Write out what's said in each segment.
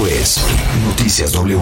Esto es Noticias W.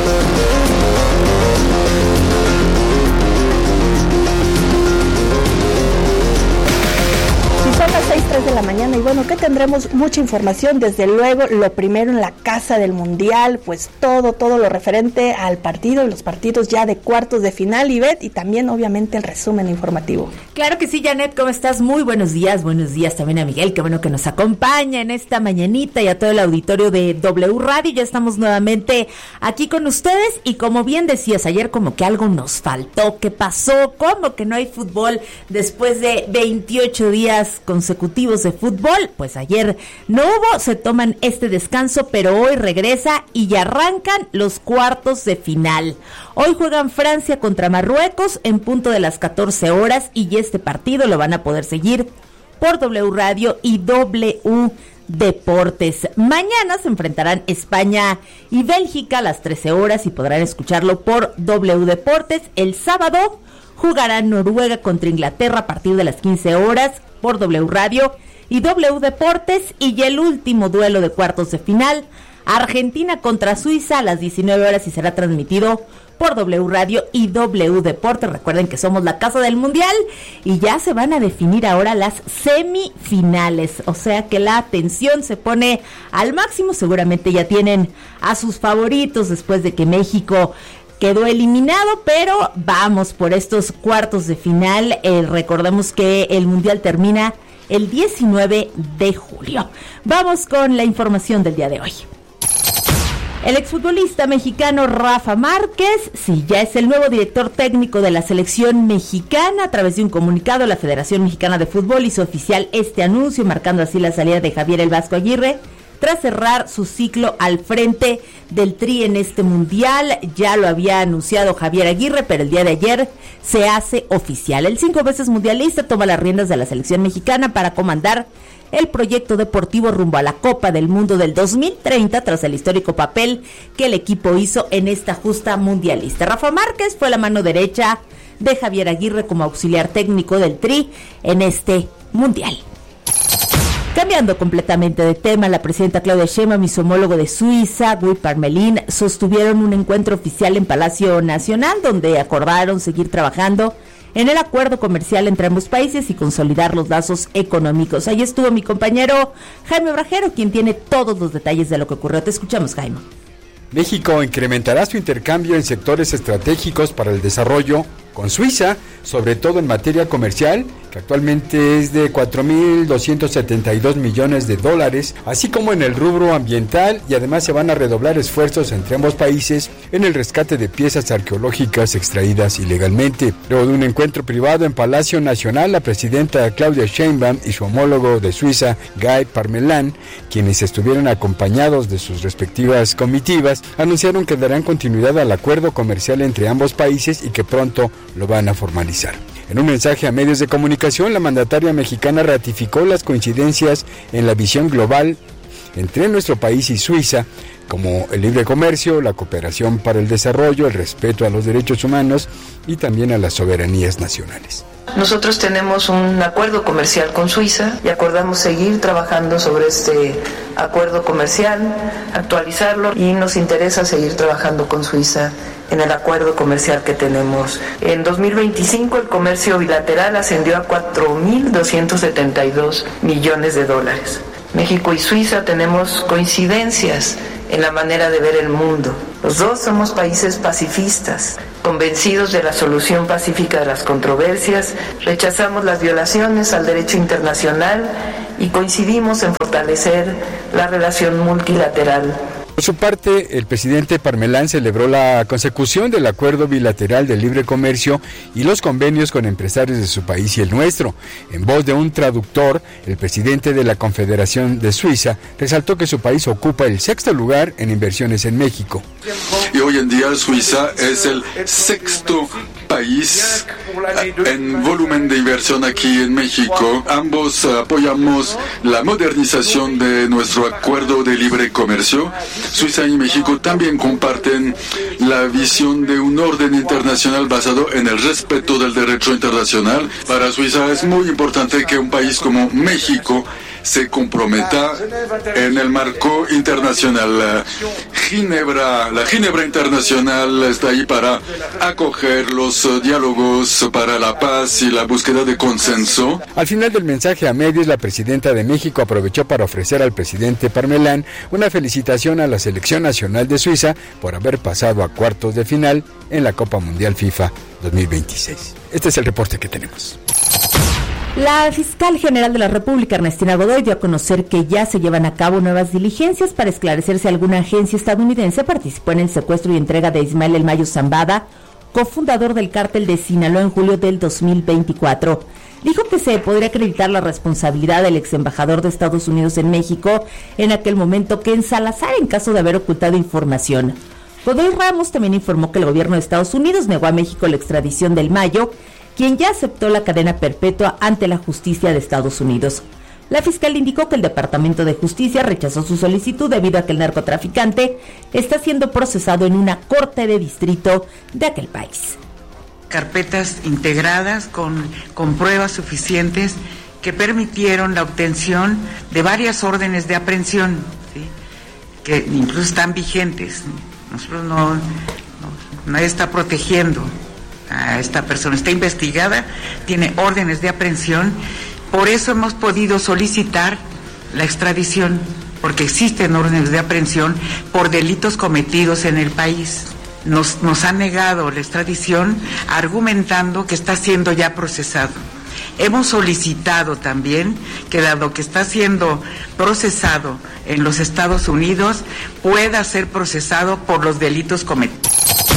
Son las 6:03 de la mañana y bueno, ¿qué tendremos? Mucha información, desde luego, lo primero en la casa del Mundial, pues todo lo referente al partido, los partidos ya de cuartos de final, Ivette, y también obviamente el resumen informativo. Claro que sí, Janet, ¿cómo estás? Muy buenos días también a Miguel, qué bueno que nos acompaña en esta mañanita y a todo el auditorio de W Radio. Ya estamos nuevamente aquí con ustedes y como bien decías ayer, como que algo nos faltó. ¿Qué pasó? ¿Cómo que no hay fútbol después de 28 días consecutivos de fútbol? Pues ayer no hubo, se toman este descanso, pero hoy regresa y ya arrancan los cuartos de final. Hoy juegan Francia contra Marruecos en punto de las 14 horas y este partido lo van a poder seguir por W Radio y W Deportes. Mañana se enfrentarán España y Bélgica a las 13 horas y podrán escucharlo por W Deportes. El sábado jugarán Noruega contra Inglaterra a partir de las 15 horas por W Radio y W Deportes, y el último duelo de cuartos de final, Argentina contra Suiza a las 19 horas y será transmitido por W Radio y W Deportes. Recuerden que somos la casa del Mundial y ya se van a definir ahora las semifinales, o sea que la atención se pone al máximo. Seguramente ya tienen a sus favoritos después de que México quedó eliminado, pero vamos por estos cuartos de final. Recordemos que el Mundial termina el 19 de julio. Vamos con la información del día de hoy. El exfutbolista mexicano Rafa Márquez, sí, ya es el nuevo director técnico de la selección mexicana. A través de un comunicado, la Federación Mexicana de Fútbol hizo oficial este anuncio, marcando así la salida de Javier El Vasco Aguirre, tras cerrar su ciclo al frente del Tri en este Mundial. Ya lo había anunciado Javier Aguirre, pero el día de ayer se hace oficial. El 5 veces mundialista toma las riendas de la selección mexicana para comandar el proyecto deportivo rumbo a la Copa del Mundo del 2030, tras el histórico papel que el equipo hizo en esta justa mundialista. Rafa Márquez fue la mano derecha de Javier Aguirre como auxiliar técnico del Tri en este Mundial. Cambiando completamente de tema, la presidenta Claudia Sheinbaum y su homólogo de Suiza, Guy Parmelin, sostuvieron un encuentro oficial en Palacio Nacional, donde acordaron seguir trabajando en el acuerdo comercial entre ambos países y consolidar los lazos económicos. Ahí estuvo mi compañero Jaime Obrajero, quien tiene todos los detalles de lo que ocurrió. Te escuchamos, Jaime. México incrementará su intercambio en sectores estratégicos para el desarrollo con Suiza, sobre todo en materia comercial, que actualmente es de 4.272 millones de dólares, así como en el rubro ambiental, y además se van a redoblar esfuerzos entre ambos países en el rescate de piezas arqueológicas extraídas ilegalmente. Luego de un encuentro privado en Palacio Nacional, la presidenta Claudia Sheinbaum y su homólogo de Suiza, Guy Parmelin, quienes estuvieron acompañados de sus respectivas comitivas, anunciaron que darán continuidad al acuerdo comercial entre ambos países y que pronto lo van a formalizar. En un mensaje a medios de comunicación, la mandataria mexicana ratificó las coincidencias en la visión global entre nuestro país y Suiza, como el libre comercio, la cooperación para el desarrollo, el respeto a los derechos humanos y también a las soberanías nacionales. Nosotros tenemos un acuerdo comercial con Suiza y acordamos seguir trabajando sobre este acuerdo comercial, actualizarlo, y nos interesa seguir trabajando con Suiza en el acuerdo comercial que tenemos. En 2025 el comercio bilateral ascendió a 4.272 millones de dólares. México y Suiza tenemos coincidencias en la manera de ver el mundo. Los dos somos países pacifistas, convencidos de la solución pacífica de las controversias, rechazamos las violaciones al derecho internacional y coincidimos en fortalecer la relación multilateral. Por su parte, el presidente Parmelin celebró la consecución del acuerdo bilateral de libre comercio y los convenios con empresarios de su país y el nuestro. En voz de un traductor, el presidente de la Confederación de Suiza resaltó que su país ocupa el 6º lugar en inversiones en México. Y hoy en día Suiza es el 6º país en volumen de inversión aquí en México. Ambos apoyamos la modernización de nuestro acuerdo de libre comercio. Suiza y México también comparten la visión de un orden internacional basado en el respeto del derecho internacional. Para Suiza es muy importante que un país como México se comprometa en el marco internacional. La Ginebra Internacional está ahí para acoger los diálogos para la paz y la búsqueda de consenso. Al final del mensaje a medios, la presidenta de México aprovechó para ofrecer al presidente Parmelán una felicitación a la selección nacional de Suiza por haber pasado a cuartos de final en la Copa Mundial FIFA 2026. Este es el reporte que tenemos. La fiscal general de la República, Ernestina Godoy, dio a conocer que ya se llevan a cabo nuevas diligencias para esclarecer si alguna agencia estadounidense participó en el secuestro y entrega de Ismael El Mayo Zambada, cofundador del cártel de Sinaloa, en julio del 2024. Dijo que se podría acreditar la responsabilidad del ex embajador de Estados Unidos en México en aquel momento, Ken Salazar, en caso de haber ocultado información. Godoy Ramos también informó que el gobierno de Estados Unidos negó a México la extradición del Mayo, quien ya aceptó la cadena perpetua ante la justicia de Estados Unidos. La fiscal indicó que el Departamento de Justicia rechazó su solicitud debido a que el narcotraficante está siendo procesado en una corte de distrito de aquel país. Carpetas integradas con pruebas suficientes que permitieron la obtención de varias órdenes de aprehensión, ¿sí?, que incluso están vigentes. Nosotros nadie está protegiendo a esta persona, está investigada, tiene órdenes de aprehensión. Por eso hemos podido solicitar la extradición, porque existen órdenes de aprehensión por delitos cometidos en el país. Nos han negado la extradición argumentando que está siendo ya procesado. Hemos solicitado también que, dado que está siendo procesado en los Estados Unidos, pueda ser procesado por los delitos cometidos.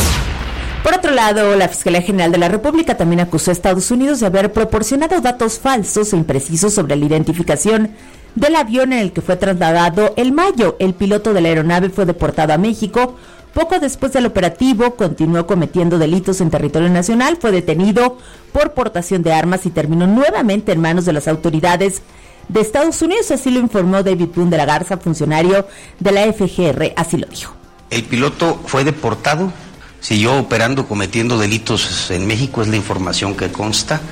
Por otro lado, la Fiscalía General de la República también acusó a Estados Unidos de haber proporcionado datos falsos e imprecisos sobre la identificación del avión en el que fue trasladado El Mayo. El piloto de la aeronave fue deportado a México. Poco después del operativo, continuó cometiendo delitos en territorio nacional, fue detenido por portación de armas y terminó nuevamente en manos de las autoridades de Estados Unidos. Así lo informó David Boone de la Garza, funcionario de la FGR, así lo dijo. El piloto fue deportado, siguió operando, cometiendo delitos en México, es la información que consta.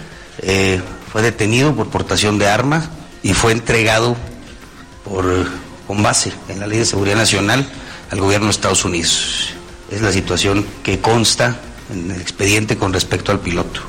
Fue detenido por portación de armas y fue entregado con base en la Ley de Seguridad Nacional al gobierno de Estados Unidos. Es la situación que consta en el expediente con respecto al piloto.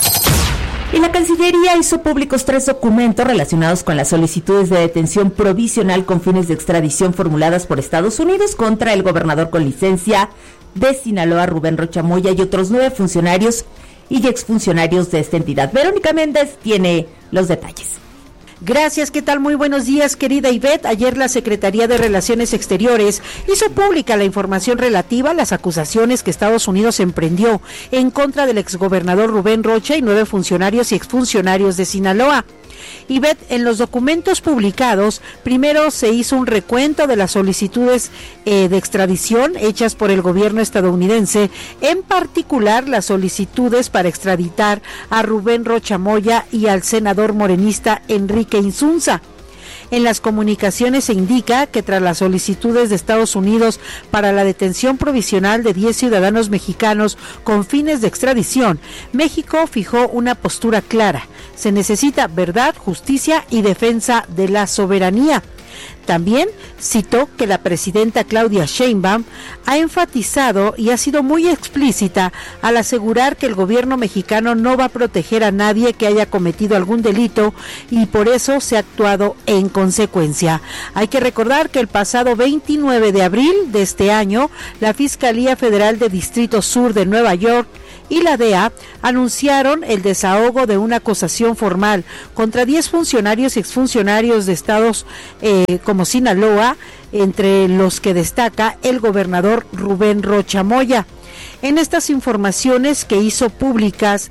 Y la Cancillería hizo públicos 3 documentos relacionados con las solicitudes de detención provisional con fines de extradición formuladas por Estados Unidos contra el gobernador con licencia de Sinaloa, Rubén Rocha Moya, y otros 9 funcionarios y exfuncionarios de esta entidad. Verónica Méndez tiene los detalles. Gracias, ¿qué tal? Muy buenos días, querida Ivette. Ayer la Secretaría de Relaciones Exteriores hizo pública la información relativa a las acusaciones que Estados Unidos emprendió en contra del exgobernador Rubén Rocha y 9 funcionarios y exfuncionarios de Sinaloa. Ivette, en los documentos publicados, primero se hizo un recuento de las solicitudes de extradición hechas por el gobierno estadounidense, en particular las solicitudes para extraditar a Rubén Rocha Moya y al senador morenista Enrique Insunza. En las comunicaciones se indica que tras las solicitudes de Estados Unidos para la detención provisional de 10 ciudadanos mexicanos con fines de extradición, México fijó una postura clara. Se necesita verdad, justicia y defensa de la soberanía. También citó que la presidenta Claudia Sheinbaum ha enfatizado y ha sido muy explícita al asegurar que el gobierno mexicano no va a proteger a nadie que haya cometido algún delito y por eso se ha actuado en consecuencia. Hay que recordar que el pasado 29 de abril de este año, la Fiscalía Federal de Distrito Sur de Nueva York y la DEA anunciaron el desahogo de una acusación formal contra 10 funcionarios y exfuncionarios de estados como Sinaloa, entre los que destaca el gobernador Rubén Rocha Moya. En estas informaciones que hizo públicas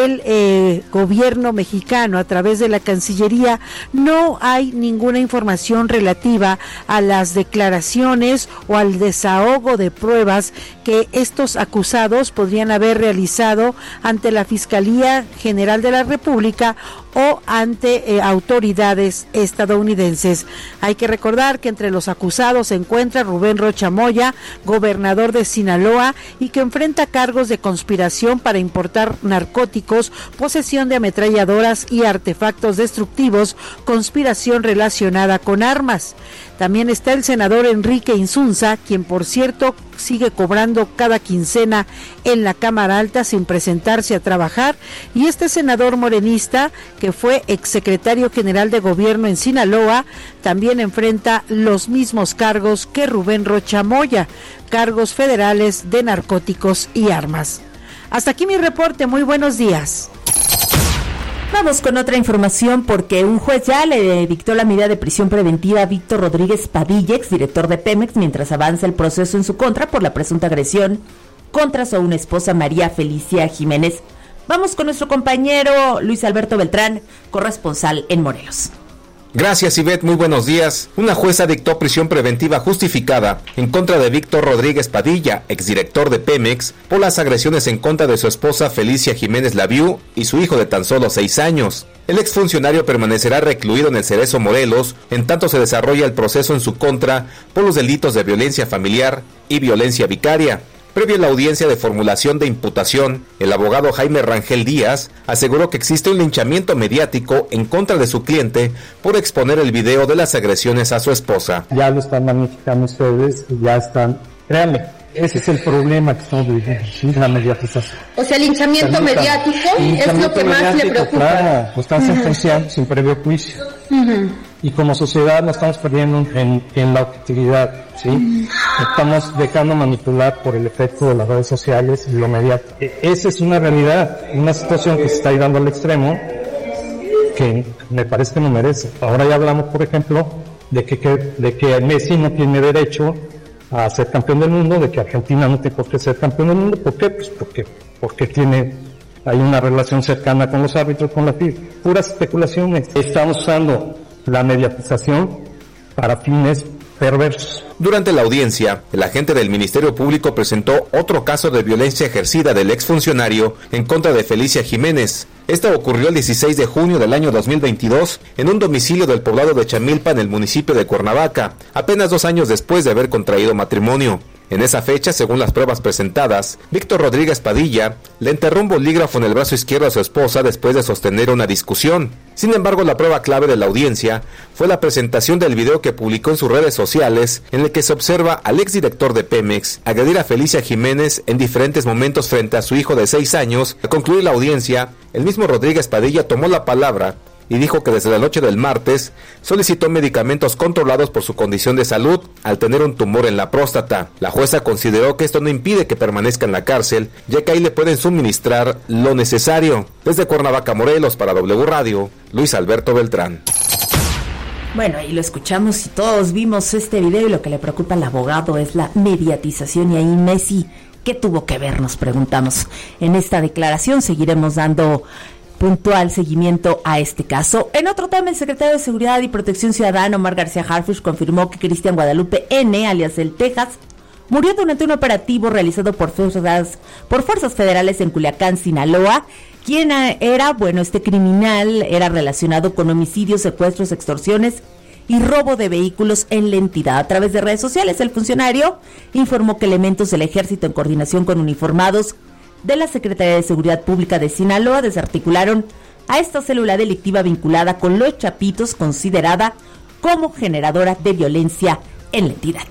el gobierno mexicano a través de la Cancillería, no hay ninguna información relativa a las declaraciones o al desahogo de pruebas que estos acusados podrían haber realizado ante la Fiscalía General de la República o ante autoridades estadounidenses. Hay que recordar que entre los acusados se encuentra Rubén Rocha Moya, gobernador de Sinaloa, y que enfrenta cargos de conspiración para importar narcóticos, posesión de ametralladoras y artefactos destructivos, conspiración relacionada con armas. También está el senador Enrique Insunza, quien por cierto sigue cobrando cada quincena en la Cámara Alta sin presentarse a trabajar, y este senador morenista, que fue exsecretario general de gobierno en Sinaloa, también enfrenta los mismos cargos que Rubén Rocha Moya, cargos federales de narcóticos y armas. Hasta aquí mi reporte, muy buenos días. Vamos con otra información porque un juez ya le dictó la medida de prisión preventiva a Víctor Rodríguez Padilla, exdirector de Pemex, mientras avanza el proceso en su contra por la presunta agresión contra su aún esposa María Felicia Jiménez. Vamos con nuestro compañero Luis Alberto Beltrán, corresponsal en Morelos. Gracias, Ivette, muy buenos días. Una jueza dictó prisión preventiva justificada en contra de Víctor Rodríguez Padilla, exdirector de Pemex, por las agresiones en contra de su esposa Felicia Jiménez Laviú y su hijo de tan solo 6 años. El exfuncionario permanecerá recluido en el Cerezo Morelos, en tanto se desarrolla el proceso en su contra por los delitos de violencia familiar y violencia vicaria. Previo a la audiencia de formulación de imputación, el abogado Jaime Rangel Díaz aseguró que existe un linchamiento mediático en contra de su cliente por exponer el video de las agresiones a su esposa. Ya lo están magnificando ustedes, ya están, créanme, ese es el problema que estamos viviendo, la mediatización. O sea, el linchamiento mediático es lo que más le preocupa. Claro, lo están sentenciando sin previo juicio. Y como sociedad nos estamos perdiendo en la objetividad, ¿sí? Estamos dejando manipular por el efecto de las redes sociales y lo mediático. Esa es una realidad, una situación que se está dando al extremo que me parece que no merece. Ahora ya hablamos, por ejemplo, de que Messi no tiene derecho a ser campeón del mundo, de que Argentina no tiene por qué ser campeón del mundo. ¿Por qué? Pues porque hay una relación cercana con los árbitros, con la FIFA. Puras especulaciones. Estamos usando la mediatización para fines perversos. Durante la audiencia, el agente del Ministerio Público presentó otro caso de violencia ejercida del exfuncionario en contra de Felicia Jiménez. Esta ocurrió el 16 de junio del año 2022 en un domicilio del poblado de Chamilpa, en el municipio de Cuernavaca, apenas 2 años después de haber contraído matrimonio. En esa fecha, según las pruebas presentadas, Víctor Rodríguez Padilla le enterró un bolígrafo en el brazo izquierdo a su esposa después de sostener una discusión. Sin embargo, la prueba clave de la audiencia fue la presentación del video que publicó en sus redes sociales, en el que se observa al exdirector de Pemex agredir a Felicia Jiménez en diferentes momentos frente a su hijo de 6 años. Al concluir la audiencia, el mismo Rodríguez Padilla tomó la palabra y dijo que desde la noche del martes solicitó medicamentos controlados por su condición de salud al tener un tumor en la próstata. La jueza consideró que esto no impide que permanezca en la cárcel, ya que ahí le pueden suministrar lo necesario. Desde Cuernavaca, Morelos, para W Radio, Luis Alberto Beltrán. Bueno, ahí lo escuchamos y todos vimos este video, y lo que le preocupa al abogado es la mediatización. Y ahí Messi, ¿qué tuvo que ver? Nos preguntamos. En esta declaración seguiremos dando puntual seguimiento a este caso. En otro tema, el secretario de Seguridad y Protección Ciudadana, Omar García Harfuch, confirmó que Cristian Guadalupe N., alias el Texas, murió durante un operativo realizado por fuerzas federales en Culiacán, Sinaloa. ¿Quién era? Bueno, este criminal era relacionado con homicidios, secuestros, extorsiones y robo de vehículos en la entidad. A través de redes sociales, el funcionario informó que elementos del ejército, en coordinación con uniformados de la Secretaría de Seguridad Pública de Sinaloa, desarticularon a esta célula delictiva vinculada con Los Chapitos, considerada como generadora de violencia en la entidad.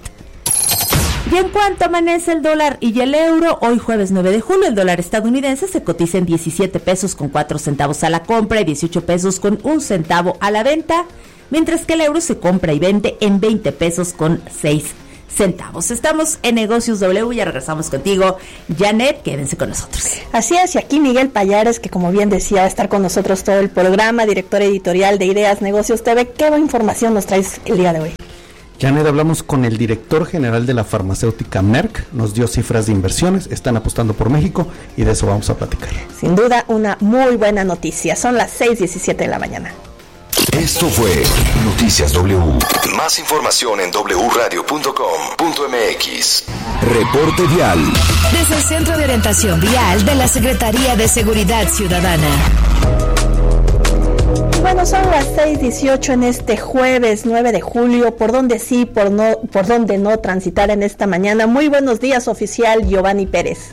Y en cuanto amanece el dólar y el euro, hoy jueves 9 de julio, el dólar estadounidense se cotiza en 17 pesos con 4 centavos a la compra y 18 pesos con 1 centavo a la venta, mientras que el euro se compra y vende en 20 pesos con 6 centavos. Estamos en Negocios W, ya regresamos contigo, Janet, quédense con nosotros. Así es, y aquí Miguel Payares, que como bien decía, va a estar con nosotros todo el programa, director editorial de Ideas Negocios TV. ¿Qué información nos traes el día de hoy? Janet, hablamos con el director general de la farmacéutica Merck, nos dio cifras de inversiones, están apostando por México y de eso vamos a platicar. Sin duda, una muy buena noticia. Son las 6:17 de la mañana. Esto fue Noticias W. Más información en wradio.com.mx. Reporte vial. Desde el Centro de Orientación Vial de la Secretaría de Seguridad Ciudadana. bueno, son las 6:18 en este jueves 9 de julio. ¿Por dónde sí, por dónde no transitar en esta mañana? Muy buenos días, oficial Giovanni Pérez.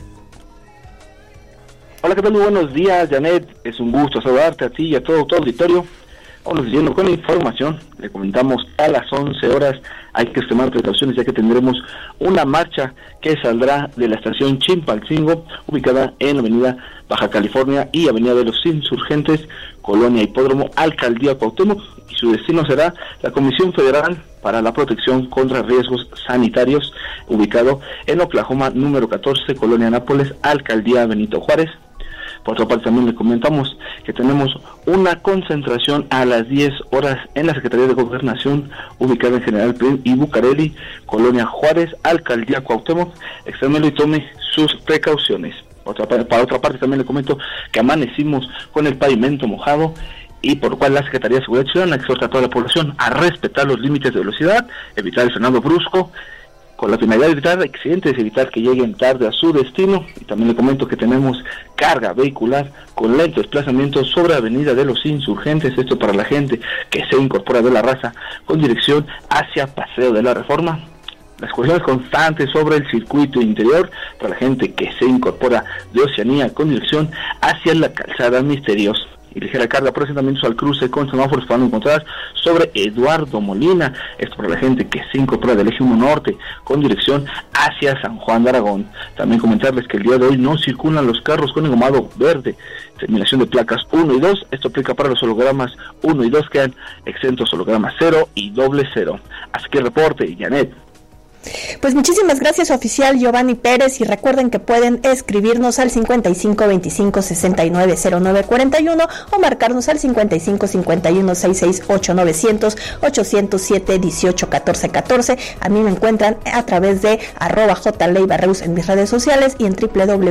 Hola, ¿qué tal? Muy buenos días, Janet. Es un gusto saludarte a ti y a todo tu auditorio. Vamos siguiendo con la información. Le comentamos a las 11 horas. Hay que extremar precauciones ya que tendremos una marcha que saldrá de la estación Chilpancingo, ubicada en Avenida Baja California y Avenida de los Insurgentes, Colonia Hipódromo, Alcaldía Cuauhtémoc, y su destino será la Comisión Federal para la Protección contra Riesgos Sanitarios, ubicado en Oklahoma, número 14, Colonia Nápoles, Alcaldía Benito Juárez. Por otra parte, también le comentamos que tenemos una concentración a las 10 horas en la Secretaría de Gobernación, ubicada en General Prim y Bucareli, Colonia Juárez, Alcaldía Cuauhtémoc. Extrémelo y tome sus precauciones. Para otra parte, también le comento que amanecimos con el pavimento mojado, y por lo cual la Secretaría de Seguridad Ciudadana exhorta a toda la población a respetar los límites de velocidad, evitar el frenado brusco, con la finalidad de evitar accidentes, evitar que lleguen tarde a su destino. Y también le comento que tenemos carga vehicular con lento desplazamiento sobre Avenida de los Insurgentes, esto para la gente que se incorpora de la raza con dirección hacia Paseo de la Reforma. Las cuestiones constantes sobre el circuito interior para la gente que se incorpora de Oceanía con dirección hacia la Calzada Misterios. Y ligera carga por asentamientos al cruce con semáforos para no encontrar sobre Eduardo Molina, esto para la gente que se incorpora del eje 1 norte con dirección hacia San Juan de Aragón. También comentarles que el día de hoy no circulan los carros con engomado verde, terminación de placas 1 y 2, esto aplica para los hologramas 1 y 2, quedan exentos hologramas 0 y 00. Así que reporte, Janet. Pues muchísimas gracias, oficial Giovanni Pérez, y recuerden que pueden escribirnos al 55 25 69 09 41 o marcarnos al 55 51 66 8900 807 18 14 14. A mí me encuentran a través de @jleibarreus en mis redes sociales y en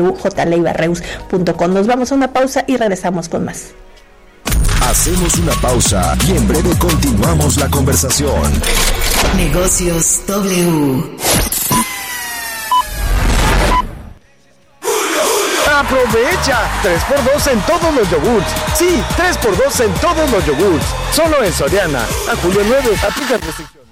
www.jleibarreus.com. Nos vamos a una pausa y regresamos con más. Hacemos una pausa y en breve continuamos la conversación. Negocios W. ¡Aprovecha! 3x2 en todos los yogurts. Sí, 3x2 en todos los yogurts. Solo en Soriana. A julio 9, aplican restricciones.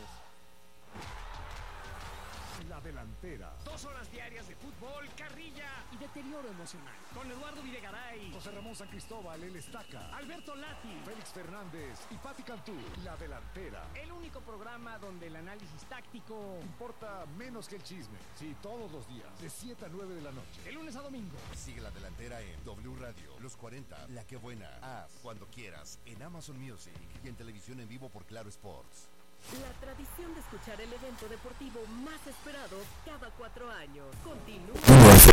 La delantera. 2 horas diarias de fútbol, carrilla y deterioro emocional. Con Eduardo Videgaray, José Ramón San Cristóbal, El Estaca, Alberto Lati, Félix Fernández y Pati Cantú. La delantera. El único programa donde el análisis táctico importa menos que el chisme. Sí, todos los días, de 7 a 9 de la noche. De lunes a domingo. Sigue La Delantera en W Radio, Los 40, La Que Buena, cuando quieras, en Amazon Music y en televisión en vivo por Claro Sports. La tradición de escuchar el evento deportivo más esperado cada 4 años. Continúa.